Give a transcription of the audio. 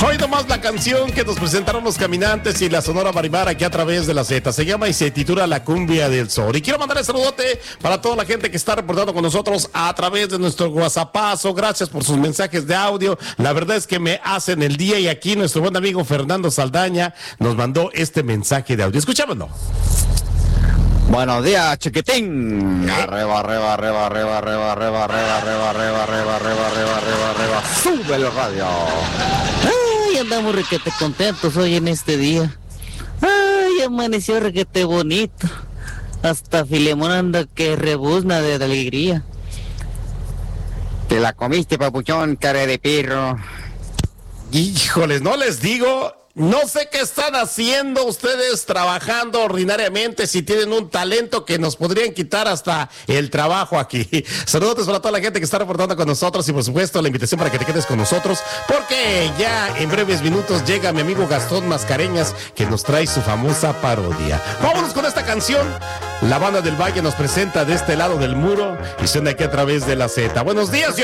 Hoy nomás la canción que nos presentaron los Caminantes y la Sonora Marimar aquí a través de la Z. Se llama y se titula La Cumbia del Sol. Y quiero mandar el saludote para toda la gente que está reportando con nosotros a través de nuestro WhatsAppazo. Gracias por sus mensajes de audio. La verdad es que me hacen el día y aquí nuestro buen amigo Fernando Saldaña nos mandó este mensaje de audio. Escuchámoslo. Buenos días, chiquitín. Arriba, arriba, arriba, arriba, arriba, arriba, arriba, arriba, arriba, arriba, arriba, arriba, arriba, arriba. Sube el radio. Ay, andamos requete contentos hoy en este día. Ay, amaneció requete bonito. Hasta Filemón anda que rebuzna de alegría. Te la comiste, papuchón, cara de perro. Híjoles, no les digo. No sé qué están haciendo ustedes trabajando ordinariamente, si tienen un talento que nos podrían quitar hasta el trabajo aquí. Saludos para toda la gente que está reportando con nosotros y por supuesto la invitación para que te quedes con nosotros porque ya en breves minutos llega mi amigo Gastón Mascareñas que nos trae su famosa parodia. Vámonos con esta canción. La Banda del Valle nos presenta De este lado del muro y suena aquí a través de la Z. Buenos días,